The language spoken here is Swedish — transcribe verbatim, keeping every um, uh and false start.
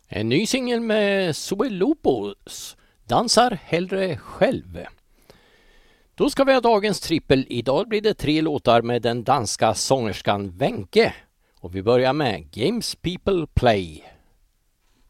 En ny singel med Zoe Lopos, Dansar hellre själv. Då ska vi ha dagens trippel. Idag blir det tre låtar med den danska sångerskan Wenche. Och vi börjar med Games People Play.